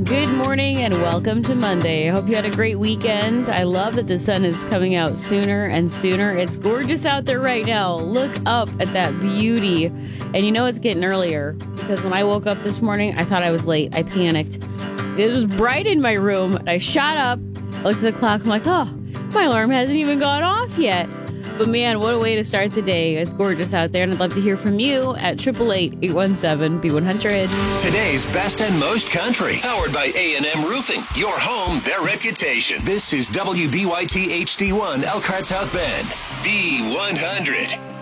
Good morning and welcome to Monday. I hope you had a great weekend. I love that the sun is coming out sooner and sooner. It's gorgeous out there right now. Look up at that beauty. And you know it's getting earlier because when I woke up this morning, I thought I was late. I panicked. It was bright in my room. I shot up, I looked at the clock. I'm like, oh, my alarm hasn't even gone off yet. But man, what a way to start the day. It's gorgeous out there, and I'd love to hear from you at 888-817-B100. Today's best and most country. Powered by A&M Roofing. Your home, their reputation. This is WBYT HD1 Elkhart South Bend. B100.